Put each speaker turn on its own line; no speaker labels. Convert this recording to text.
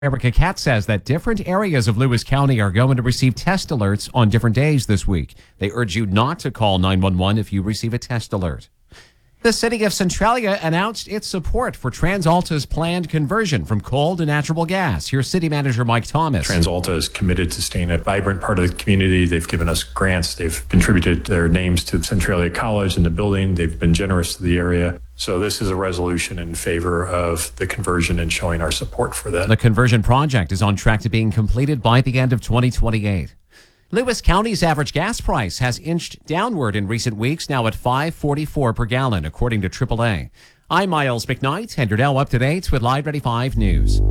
Erica Katz says that different areas of Lewis County are going to receive test alerts on different days this week. They urge you not to call 911 if you receive a test alert. The city of Centralia announced its support for TransAlta's planned conversion from coal to natural gas. Here's City Manager Mike Thomas.
TransAlta is committed to staying a vibrant part of the community. They've given us grants. They've contributed their names to Centralia College and the building. They've been generous to the area. So this is a resolution in favor of the conversion and showing our support for that.
The conversion project is on track to being completed by the end of 2028. Lewis County's average gas price has inched downward in recent weeks, now at $5.44 per gallon, according to AAA. I'm Miles McKnight, and you're now up to date with Live Ready 5 News.